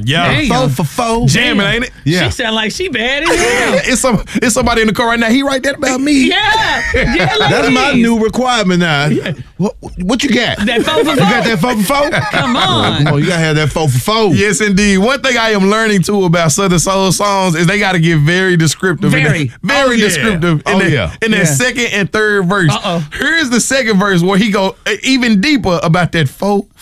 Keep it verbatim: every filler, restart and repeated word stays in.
Yeah. Four for four. Jamming, ain't it? Yeah. She sound like she bad as hell. It's some it's somebody in the car right now. He write that about me. Yeah. Yeah, That's my ladies. new requirement now. What, what you got? That four for four. You got that four for four? Come on. Oh, you gotta have that four for four. Yes, indeed. One thing I am learning too about Southern Soul songs is they got to get very descriptive. Very. In that, very Oh, yeah. descriptive. In Oh, that, yeah. in that Yeah. second and third verse. Uh-oh. Here's the second verse where he go uh, even deeper about that four